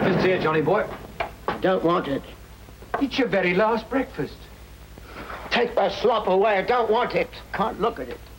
Breakfast here, Johnny boy. Don't want it. It's your very last breakfast. Take my slop away. I don't want it. Can't look at it.